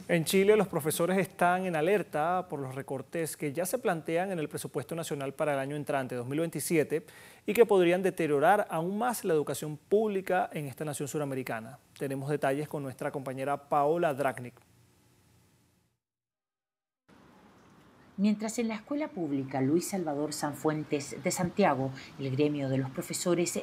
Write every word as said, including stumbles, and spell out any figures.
En Chile, los profesores están en alerta por los recortes que ya se plantean en el presupuesto nacional para el año entrante, dos mil veintisiete, y que podrían deteriorar aún más la educación pública en esta nación suramericana. Tenemos detalles con nuestra compañera Paola Dragnik. Mientras en la escuela pública Luis Salvador Sanfuentes de Santiago, el gremio de los profesores